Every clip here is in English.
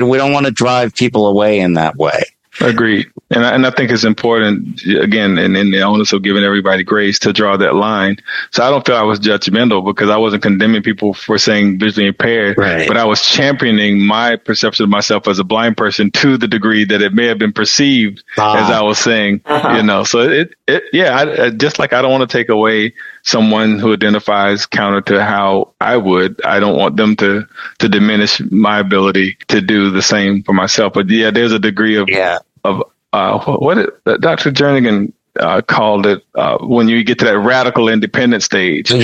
we don't want to drive people away in that way. Agreed. And I think it's important, again, and in the onus of giving everybody grace, to draw that line. So I don't feel I was judgmental because I wasn't condemning people for saying visually impaired, right, but I was championing my perception of myself as a blind person to the degree that it may have been perceived as I was saying, so I just like I don't want to take away someone who identifies counter to how I would. I don't want them to diminish my ability to do the same for myself. But there's a degree of Dr. Jernigan called it when you get to that radical independent stage. So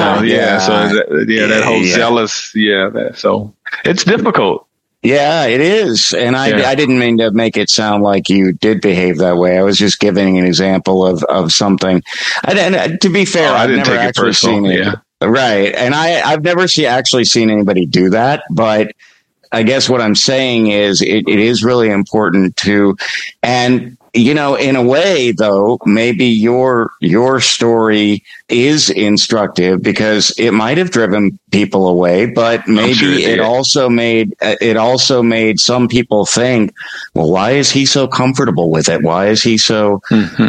that whole zealous. So it's difficult. Yeah, it is. And I didn't mean to make it sound like you did behave that way. I was just giving an example of something. And to be fair, I didn't I've never take it actually seen personal. it. Right. And I've never actually seen anybody do that. But I guess what I'm saying is it is really important to, and in a way, though, maybe your story is instructive because it might have driven people away, but maybe it also made some people think, well, why is he so comfortable with it? Why is he so,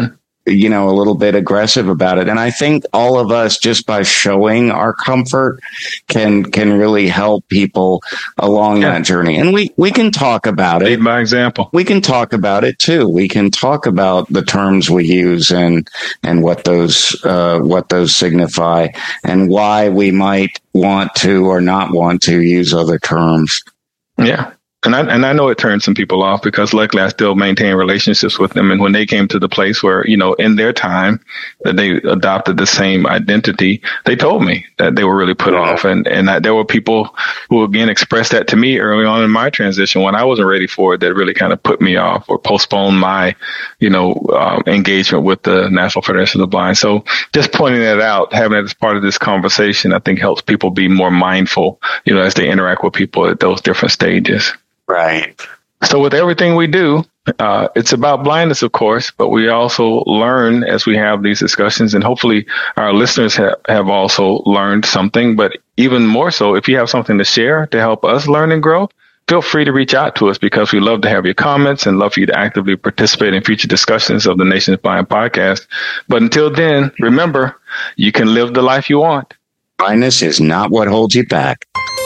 a little bit aggressive about it? And I think all of us, just by showing our comfort, can really help people along that journey. And we can talk about it. Lead by example. We can talk about it too. We can talk about the terms we use and what those signify and why we might want to or not want to use other terms. Yeah. And I know it turned some people off because luckily I still maintain relationships with them. And when they came to the place where, in their time that they adopted the same identity, they told me that they were really put off. And there were people who, again, expressed that to me early on in my transition when I wasn't ready for it, that really kind of put me off or postponed my, engagement with the National Federation of the Blind. So just pointing that out, having it as part of this conversation, I think helps people be more mindful, as they interact with people at those different stages. Right. So with everything we do, it's about blindness, of course, but we also learn as we have these discussions, and hopefully our listeners have also learned something. But even more so, if you have something to share to help us learn and grow, feel free to reach out to us because we love to have your comments and love for you to actively participate in future discussions of the Nation's Blind podcast. But until then, remember, you can live the life you want. Blindness is not what holds you back.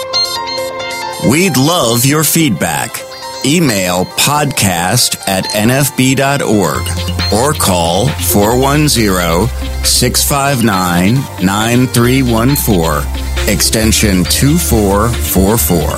We'd love your feedback. Email podcast@nfb.org or call 410-659-9314, extension 2444.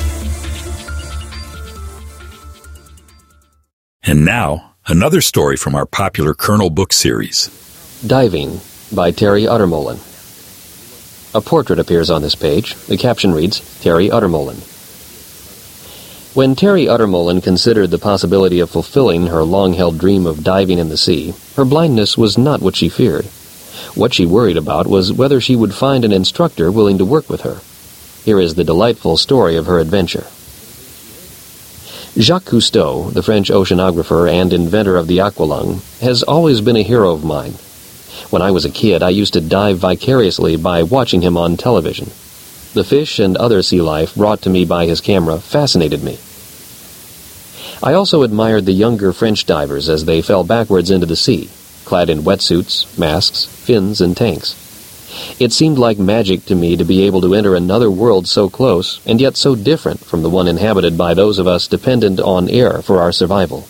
And now, another story from our popular Kernel book series. Diving by Terry Uttermolen. A portrait appears on this page. The caption reads, Terry Uttermolen. When Terry Uttermolen considered the possibility of fulfilling her long-held dream of diving in the sea, her blindness was not what she feared. What she worried about was whether she would find an instructor willing to work with her. Here is the delightful story of her adventure. Jacques Cousteau, the French oceanographer and inventor of the aqualung, has always been a hero of mine. When I was a kid, I used to dive vicariously by watching him on television. The fish and other sea life brought to me by his camera fascinated me. I also admired the younger French divers as they fell backwards into the sea, clad in wetsuits, masks, fins, and tanks. It seemed like magic to me to be able to enter another world so close and yet so different from the one inhabited by those of us dependent on air for our survival.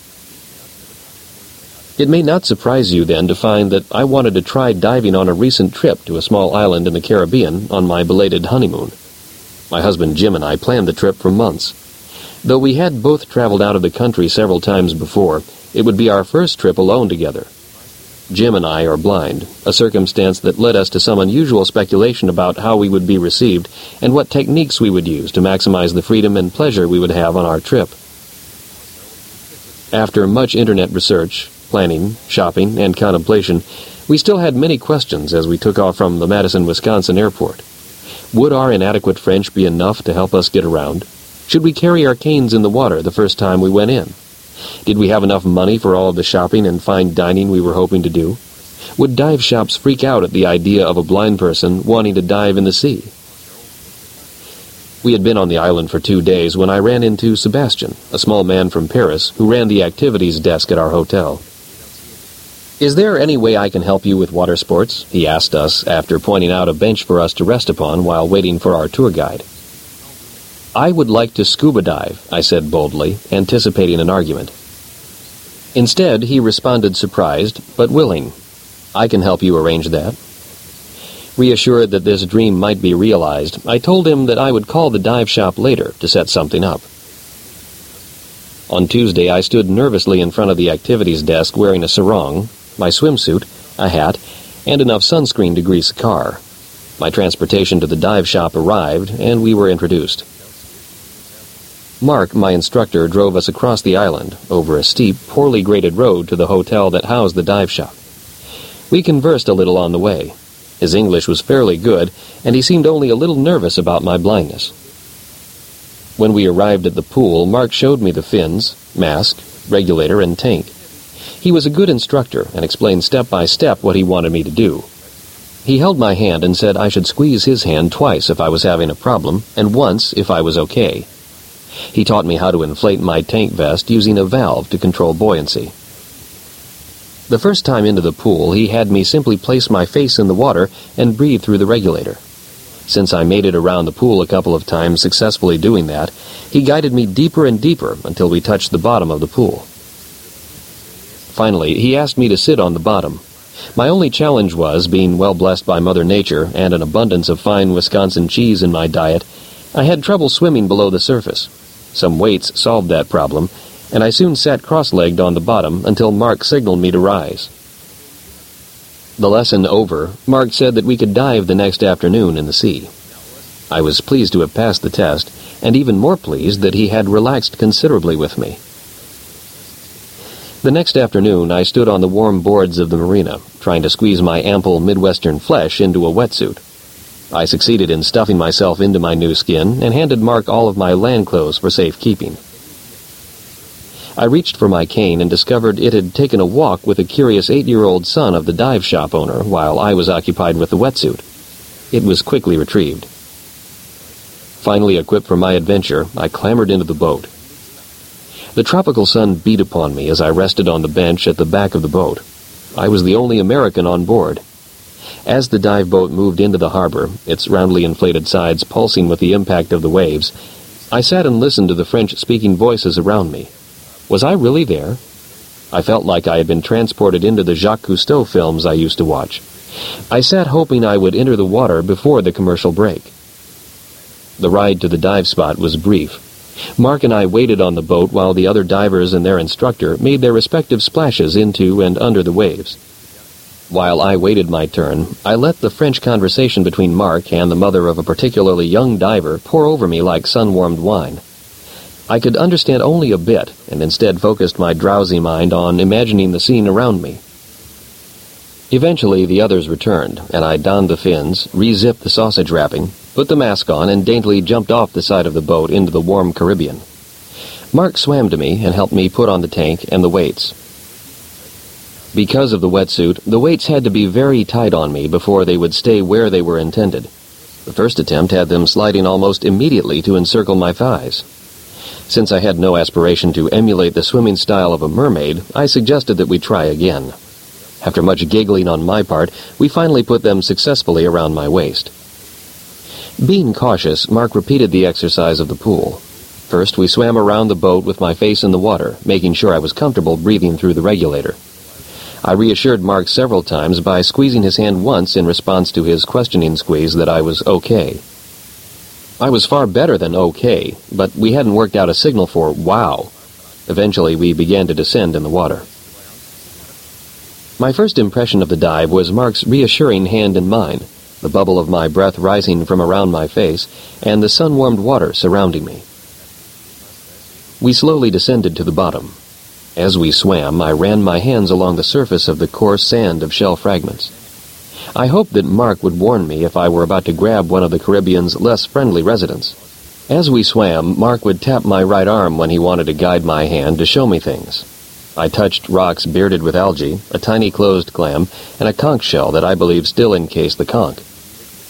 It may not surprise you then to find that I wanted to try diving on a recent trip to a small island in the Caribbean on my belated honeymoon. My husband Jim and I planned the trip for months. Though we had both traveled out of the country several times before, it would be our first trip alone together. Jim and I are blind, a circumstance that led us to some unusual speculation about how we would be received and what techniques we would use to maximize the freedom and pleasure we would have on our trip. After much internet research, planning, shopping, and contemplation, we still had many questions as we took off from the Madison, Wisconsin airport. Would our inadequate French be enough to help us get around? Should we carry our canes in the water the first time we went in? Did we have enough money for all of the shopping and fine dining we were hoping to do? Would dive shops freak out at the idea of a blind person wanting to dive in the sea? We had been on the island for 2 days when I ran into Sebastian, a small man from Paris who ran the activities desk at our hotel. "Is there any way I can help you with water sports?" he asked us after pointing out a bench for us to rest upon while waiting for our tour guide. "I would like to scuba dive," I said boldly, anticipating an argument. Instead, he responded surprised, but willing. "I can help you arrange that." Reassured that this dream might be realized, I told him that I would call the dive shop later to set something up. On Tuesday, I stood nervously in front of the activities desk wearing a sarong, my swimsuit, a hat, and enough sunscreen to grease a car. My transportation to the dive shop arrived, and we were introduced. Mark, my instructor, drove us across the island, over a steep, poorly graded road to the hotel that housed the dive shop. We conversed a little on the way. His English was fairly good, and he seemed only a little nervous about my blindness. When we arrived at the pool, Mark showed me the fins, mask, regulator, and tank. He was a good instructor and explained step by step what he wanted me to do. He held my hand and said I should squeeze his hand twice if I was having a problem, and once if I was okay. He taught me how to inflate my tank vest using a valve to control buoyancy. The first time into the pool, he had me simply place my face in the water and breathe through the regulator. Since I made it around the pool a couple of times successfully doing that, he guided me deeper and deeper until we touched the bottom of the pool. Finally, he asked me to sit on the bottom. My only challenge was, being well blessed by Mother Nature and an abundance of fine Wisconsin cheese in my diet, I had trouble swimming below the surface. Some weights solved that problem, and I soon sat cross-legged on the bottom until Mark signaled me to rise. The lesson over, Mark said that we could dive the next afternoon in the sea. I was pleased to have passed the test, and even more pleased that he had relaxed considerably with me. The next afternoon, I stood on the warm boards of the marina, trying to squeeze my ample Midwestern flesh into a wetsuit. I succeeded in stuffing myself into my new skin and handed Mark all of my land clothes for safekeeping. I reached for my cane and discovered it had taken a walk with a curious 8-year-old son of the dive shop owner while I was occupied with the wetsuit. It was quickly retrieved. Finally equipped for my adventure, I clambered into the boat. The tropical sun beat upon me as I rested on the bench at the back of the boat. I was the only American on board. As the dive boat moved into the harbor, its roundly inflated sides pulsing with the impact of the waves, I sat and listened to the French-speaking voices around me. Was I really there? I felt like I had been transported into the Jacques Cousteau films I used to watch. I sat hoping I would enter the water before the commercial break. The ride to the dive spot was brief. Mark and I waited on the boat while the other divers and their instructor made their respective splashes into and under the waves. While I waited my turn, I let the French conversation between Mark and the mother of a particularly young diver pour over me like sun-warmed wine. I could understand only a bit, and instead focused my drowsy mind on imagining the scene around me. Eventually, the others returned, and I donned the fins, re-zipped the sausage wrapping, put the mask on, and daintily jumped off the side of the boat into the warm Caribbean. Mark swam to me and helped me put on the tank and the weights. Because of the wetsuit, the weights had to be very tight on me before they would stay where they were intended. The first attempt had them sliding almost immediately to encircle my thighs. Since I had no aspiration to emulate the swimming style of a mermaid, I suggested that we try again. After much giggling on my part, we finally put them successfully around my waist. Being cautious, Mark repeated the exercise of the pool. First, we swam around the boat with my face in the water, making sure I was comfortable breathing through the regulator. I reassured Mark several times by squeezing his hand once in response to his questioning squeeze that I was okay. I was far better than okay, but we hadn't worked out a signal for wow. Eventually, we began to descend in the water. My first impression of the dive was Mark's reassuring hand in mine, the bubble of my breath rising from around my face, and the sun-warmed water surrounding me. We slowly descended to the bottom. As we swam, I ran my hands along the surface of the coarse sand of shell fragments. I hoped that Mark would warn me if I were about to grab one of the Caribbean's less friendly residents. As we swam, Mark would tap my right arm when he wanted to guide my hand to show me things. I touched rocks bearded with algae, a tiny closed clam, and a conch shell that I believe still encased the conch.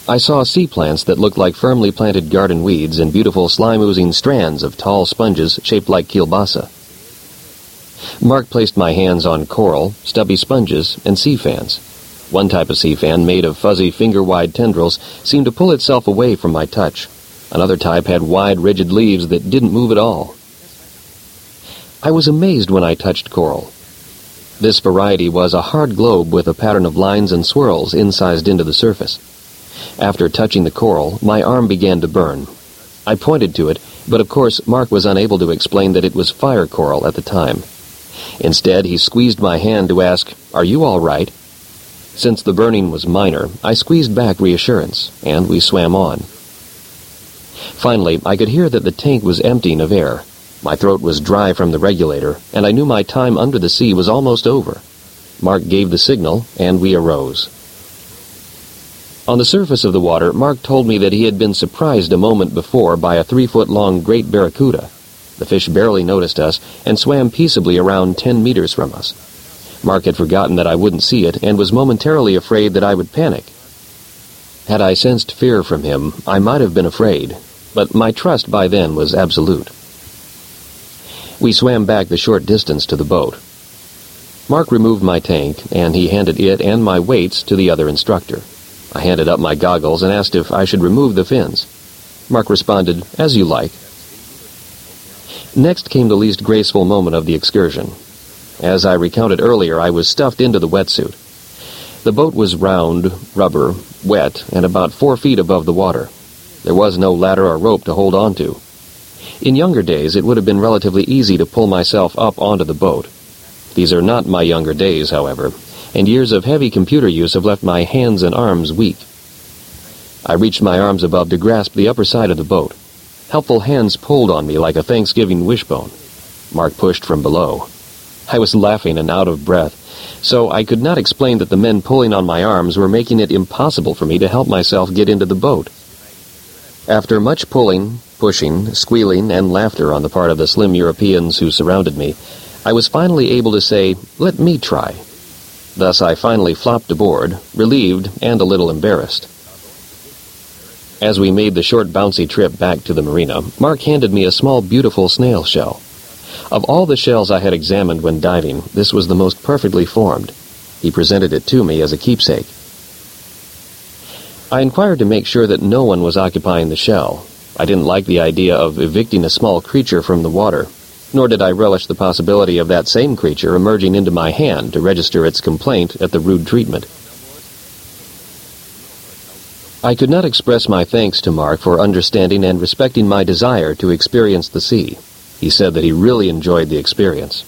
I saw sea plants that looked like firmly planted garden weeds and beautiful slime-oozing strands of tall sponges shaped like kielbasa. Mark placed my hands on coral, stubby sponges, and sea fans. One type of sea fan, made of fuzzy finger-wide tendrils, seemed to pull itself away from my touch. Another type had wide, rigid leaves that didn't move at all. I was amazed when I touched coral. This variety was a hard globe with a pattern of lines and swirls incised into the surface. After touching the coral, my arm began to burn. I pointed to it, but of course Mark was unable to explain that it was fire coral at the time. Instead, he squeezed my hand to ask, "Are you all right?" Since the burning was minor, I squeezed back reassurance, and we swam on. Finally, I could hear that the tank was emptying of air. My throat was dry from the regulator, and I knew my time under the sea was almost over. Mark gave the signal, and we arose. On the surface of the water, Mark told me that he had been surprised a moment before by a 3-foot-long great barracuda. The fish barely noticed us and swam peaceably around 10 meters from us. Mark had forgotten that I wouldn't see it and was momentarily afraid that I would panic. Had I sensed fear from him, I might have been afraid, but my trust by then was absolute. We swam back the short distance to the boat. Mark removed my tank, and he handed it and my weights to the other instructor. I handed up my goggles and asked if I should remove the fins. Mark responded, "As you like." Next came the least graceful moment of the excursion. As I recounted earlier, I was stuffed into the wetsuit. The boat was round, rubber, wet, and about 4 feet above the water. There was no ladder or rope to hold on to. In younger days, it would have been relatively easy to pull myself up onto the boat. These are not my younger days, however, and years of heavy computer use have left my hands and arms weak. I reached my arms above to grasp the upper side of the boat. Helpful hands pulled on me like a Thanksgiving wishbone. Mark pushed from below. I was laughing and out of breath, so I could not explain that the men pulling on my arms were making it impossible for me to help myself get into the boat. After much pulling, pushing, squealing, and laughter on the part of the slim Europeans who surrounded me, I was finally able to say, "Let me try." Thus I finally flopped aboard, relieved and a little embarrassed. As we made the short bouncy trip back to the marina, Mark handed me a small beautiful snail shell. Of all the shells I had examined when diving, this was the most perfectly formed. He presented it to me as a keepsake. I inquired to make sure that no one was occupying the shell. I didn't like the idea of evicting a small creature from the water, nor did I relish the possibility of that same creature emerging into my hand to register its complaint at the rude treatment. I could not express my thanks to Mark for understanding and respecting my desire to experience the sea. He said that he really enjoyed the experience.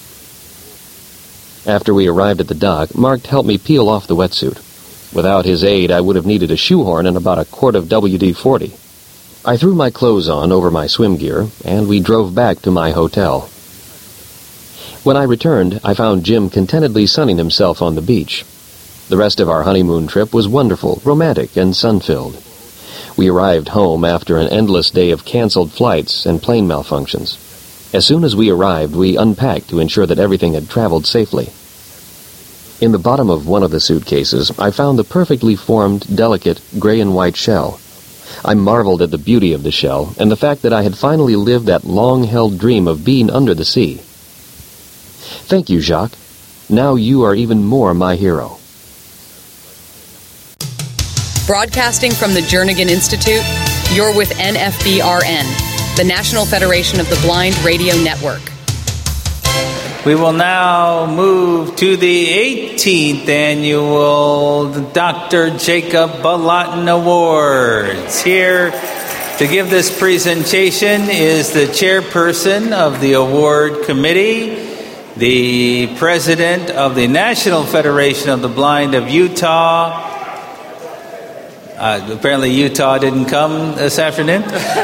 After we arrived at the dock, Mark helped me peel off the wetsuit. Without his aid, I would have needed a shoehorn and about a quart of WD-40. I threw my clothes on over my swim gear, and we drove back to my hotel. When I returned, I found Jim contentedly sunning himself on the beach. The rest of our honeymoon trip was wonderful, romantic, and sun-filled. We arrived home after an endless day of canceled flights and plane malfunctions. As soon as we arrived, we unpacked to ensure that everything had traveled safely. In the bottom of one of the suitcases, I found the perfectly formed, delicate, gray and white shell. I marveled at the beauty of the shell and the fact that I had finally lived that long-held dream of being under the sea. Thank you, Jacques. Now you are even more my hero. Broadcasting from the Jernigan Institute, you're with NFBRN, the National Federation of the Blind Radio Network. We will now move to the 18th annual Dr. Jacob Balatin Awards. Here to give this presentation is the chairperson of the award committee, the president of the National Federation of the Blind of Utah. Apparently Utah didn't come this afternoon.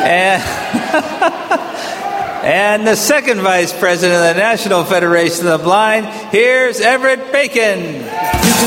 And the second vice president of the National Federation of the Blind, here's Everett Bacon.